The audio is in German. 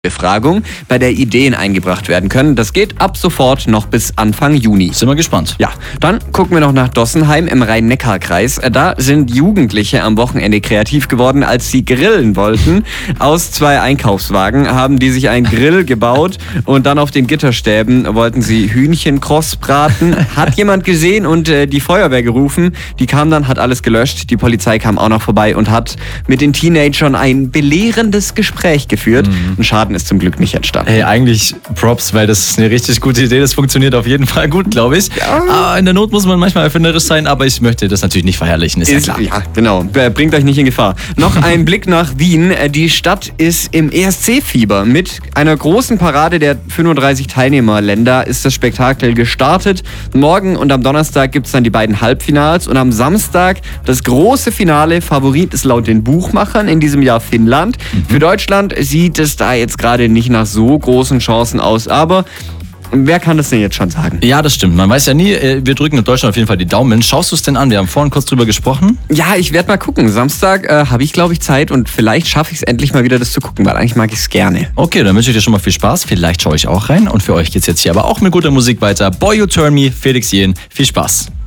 Befragung, bei der Ideen eingebracht werden können. Das geht ab sofort noch bis Anfang Juni. Sind wir gespannt. Ja, dann gucken wir noch nach Dossenheim im Rhein-Neckar-Kreis. Da sind Jugendliche am Wochenende kreativ geworden, als sie grillen wollten. Aus 2 Einkaufswagen haben die sich einen Grill gebaut und dann auf den Gitterstäben wollten sie Hühnchenkross braten. Hat jemand gesehen und die Feuerwehr gerufen. Die kam dann, hat alles gelöscht. Die Polizei kam auch noch vorbei und hat mit den Teenagern ein belehrendes Gespräch geführt. Ein Schaden ist zum Glück nicht entstanden. Hey, eigentlich Props, weil das ist eine richtig gute Idee. Das funktioniert auf jeden Fall gut, glaube ich. Ja. In der Not muss man manchmal erfinderisch sein, aber ich möchte das natürlich nicht verherrlichen, ist ja klar. Ja, genau. Bringt euch nicht in Gefahr. Noch ein Blick nach Wien. Die Stadt ist im ESC-Fieber. Mit einer großen Parade der 35 Teilnehmerländer ist das Spektakel gestartet. Morgen und am Donnerstag gibt es dann die beiden Halbfinals und am Samstag das große Finale. Favorit ist laut den Buchmachern in diesem Jahr Finnland. Für Deutschland sieht es da jetzt gerade nicht nach so großen Chancen aus, aber wer kann das denn jetzt schon sagen? Ja, das stimmt. Man weiß ja nie. Wir drücken in Deutschland auf jeden Fall die Daumen. Schaust du es denn an? Wir haben vorhin kurz drüber gesprochen. Ja, ich werde mal gucken. Samstag habe ich, glaube ich, Zeit und vielleicht schaffe ich es endlich mal wieder, das zu gucken, weil eigentlich mag ich es gerne. Okay, dann wünsche ich dir schon mal viel Spaß. Vielleicht schaue ich auch rein. Und für euch geht's jetzt hier aber auch mit guter Musik weiter. Boy You Turn Me, Felix Jähn. Viel Spaß.